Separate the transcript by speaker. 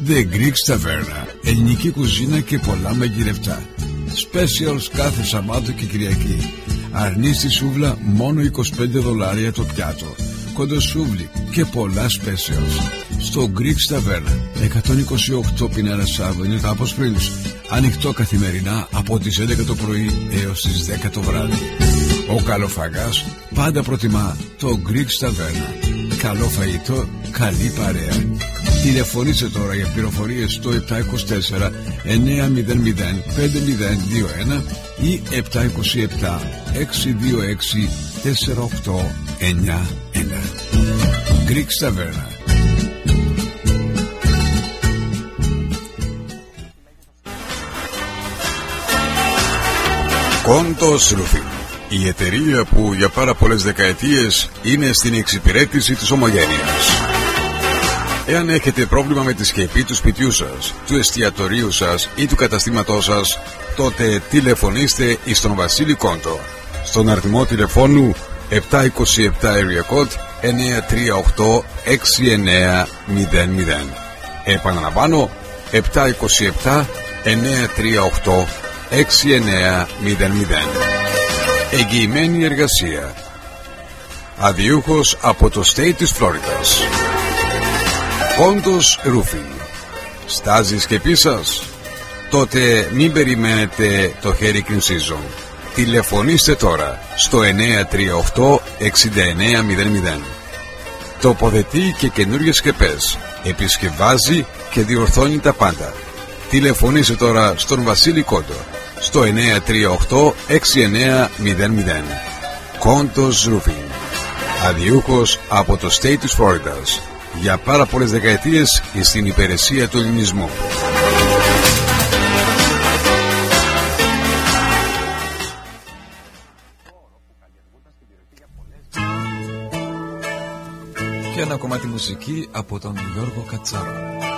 Speaker 1: The Greek Taverna, ελληνική κουζίνα και πολλά μαγειρευτά. Specials κάθε Σαββάτο και Κυριακή. Αρνίστη σούβλα μόνο $25 το πιάτο. Κοντοσούβλι και πολλά specials. Στο Greek Taverna, 128 Pinellas Avenue, Tapos Springs. Ανοιχτό καθημερινά από τις 11 το πρωί έως τις 10 το βράδυ. Ο καλοφαγάς πάντα προτιμά το Greek Taverna. Καλό φαγητό, καλή παρέα. Τηλεφωνήστε τώρα για πληροφορίες στο 724 900 5021 ή 727 626 4891. Greek Taverna.
Speaker 2: Κόντος Ρούφινγκ, η εταιρεία που για πάρα πολλές δεκαετίες είναι στην εξυπηρέτηση της ομογένειας. Εάν έχετε πρόβλημα με τη σκεπή του σπιτιού σας, του εστιατορίου σας ή του καταστήματός σας, τότε τηλεφωνήστε στον Βασίλη Κόντο στον αριθμό τηλεφώνου 727 area code 938 6900. Επαναλαμβάνω, 727 938 6900. Εγγυημένη εργασία. Αδιούχος από το state της Φλόριδας. Κόντος Roofing. Στάζει η σκεπή σας? Τότε μην περιμένετε το hurricane season. Τηλεφωνήστε τώρα στο 938 6900. Τοποθετεί και καινούργιες σκεπές. Επισκευάζει και διορθώνει τα πάντα. Τηλεφωνήστε τώρα στον Βασίλη Κόντο στο 938 6900. Κόντος Roofing. Αδιούχος από το state της Φλόριδας. Για πάρα πολλές δεκαετίες στην υπηρεσία του ελληνισμού.
Speaker 3: Και ένα κομμάτι μουσική από τον Γιώργο Κατσάρο.